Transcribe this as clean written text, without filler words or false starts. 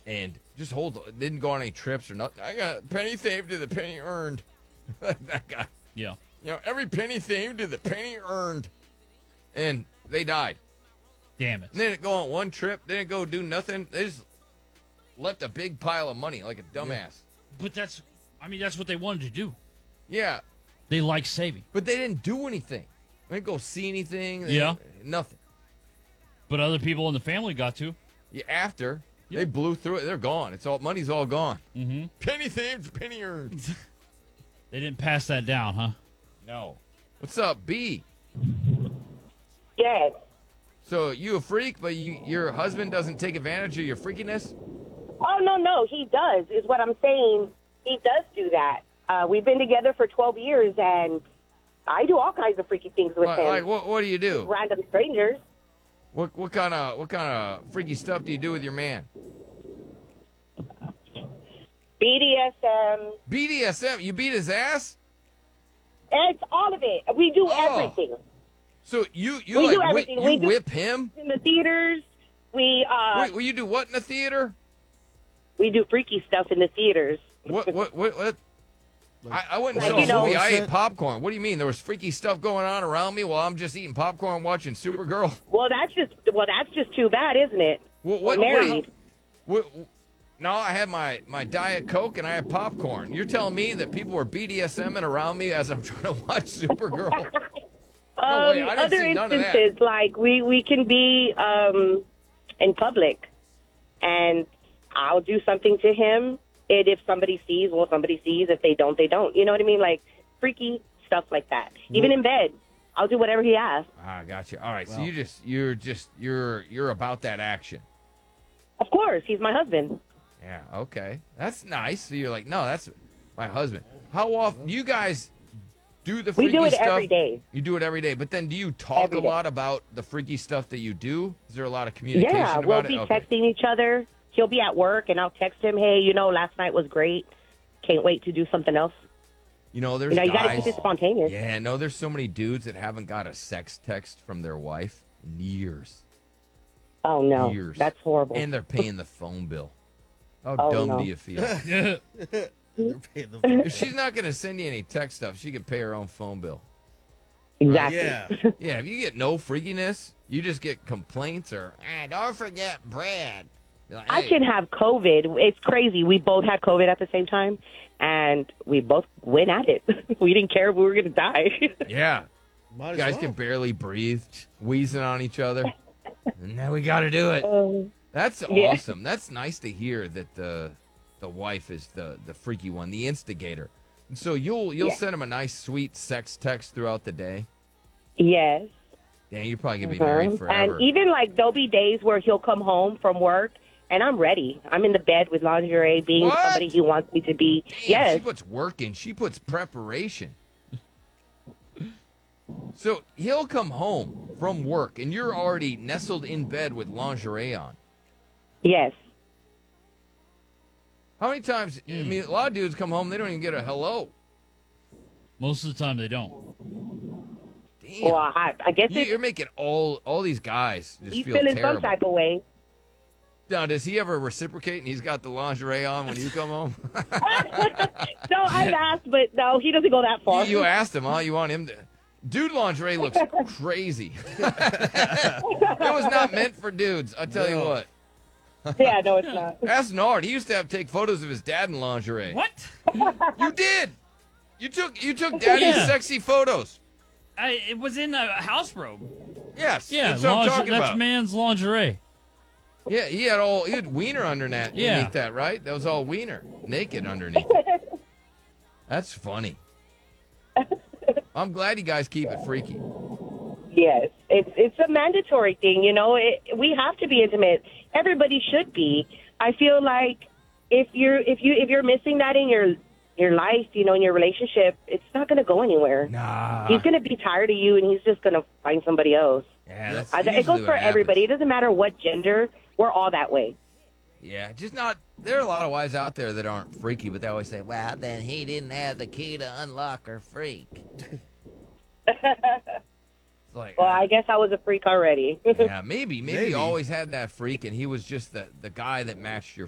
and just didn't go on any trips or nothing. I got penny saved to the penny earned. That guy. Yeah. Every penny saved to the penny earned. And they died. Damn it. And they didn't go on one trip. They didn't go do nothing. They just left a big pile of money like a dumbass. But that's what they wanted to do. Yeah. They like saving. But they didn't do anything. They didn't go see anything. Nothing. But other people in the family got to. Yeah, after. They blew through it. They're gone. Money's all gone. Mm-hmm. Penny saved, penny earned. They didn't pass that down, huh? No. What's up, B? Yes. So you a freak, but your husband doesn't take advantage of your freakiness? Oh, no, he does, is what I'm saying. He does do that. We've been together for 12 years, and I do all kinds of freaky things with him. Like what do you do? Random strangers. What kind of freaky stuff do you do with your man? BDSM. BDSM? You beat his ass? It's all of it. We do everything. So you do everything. You whip him in the theaters? Wait, will you do what in the theater? We do freaky stuff in the theaters. What? I went and Like, saw a movie. I ate popcorn. What do you mean? There was freaky stuff going on around me while I'm just eating popcorn watching Supergirl? Well, that's just too bad, isn't it? What? Married. No, I had my Diet Coke and I had popcorn. You're telling me that people were BDSMing around me as I'm trying to watch Supergirl? No way, I didn't Other see none of that. instances, like we can be in public, and I'll do something to him. And if somebody sees, well, somebody sees. If they don't, they don't. You know what I mean? Like freaky stuff like that. Even in bed, I'll do whatever he asks. Ah, got you. All right, so you're about that action. Of course, he's my husband. Yeah, okay. That's nice. So you're like, no, that's my husband. How often do you guys do the freaky We do it stuff? every day. You do it every day. But then do you talk Every a day. lot about the freaky stuff that you do? Is there a lot of communication Yeah, about we'll it? be Okay. texting each other. He'll be at work, and I'll text him, hey, last night was great. Can't wait to do something else. There's You got to guys. keep it spontaneous. Yeah, no, there's so many dudes that haven't got a sex text from their wife in years. Oh, no. Years. That's horrible. And they're paying the phone bill. How Oh, dumb no. do you feel? If she's not going to send you any text stuff, she can pay her own phone bill. Exactly. Yeah. Yeah, if you get no freakiness, you just get complaints or, don't forget Brad. You're like, I hey. can have COVID. It's crazy. We both had COVID at the same time, and we both went at it. We didn't care if we were going to die. Yeah. Might as Guys well. can barely breathe, wheezing on each other. And now we got to do it. That's Yeah. awesome. That's nice to hear that the wife is the freaky one, the instigator. And so you'll Yeah. send him a nice, sweet sex text throughout the day. Yes. Yeah, you're probably going to be married forever. And even there'll be days where he'll come home from work, and I'm ready. I'm in the bed with lingerie, being What? somebody he wants me to be. Damn, Yes. She puts work in. She puts preparation. So he'll come home from work, and you're already nestled in bed with lingerie on. Yes. How many times? I mean, a lot of dudes come home, they don't even get a hello. Most of the time they don't. Damn. Well, I guess You're making all these guys just he's feel feeling terrible. some type of way. Now, does he ever reciprocate and he's got the lingerie on when you come home? No, I've asked, but no, he doesn't go that far. You asked him, huh? You want him to... Dude lingerie looks crazy. It was not meant for dudes, I tell you No. what. Yeah, no, it's not. Ask Nard. He used to take photos of his dad in lingerie. What? You did. You took daddy's Yeah. sexy photos. It was in a house robe. Yes. Yeah, that's what I'm talking that's about. man's lingerie. Yeah, he had wiener underneath Yeah. that, right? That was all wiener, naked underneath. That's funny. I'm glad you guys keep it freaky. Yes, it's a mandatory thing. We have to be intimate. Everybody should be. I feel like if you're missing that in your life, in your relationship, it's not going to go anywhere. Nah. He's going to be tired of you, and he's just going to find somebody else. Yeah, that's It usually goes what for happens. everybody. It doesn't matter what gender. We're all that way. Yeah, just not. There are a lot of wives out there that aren't freaky, but they always say, "Well, then he didn't have the key to unlock her freak." It's like, Well, I guess I was a freak already. yeah, maybe he Maybe. always had that freak, and he was just the guy that matched your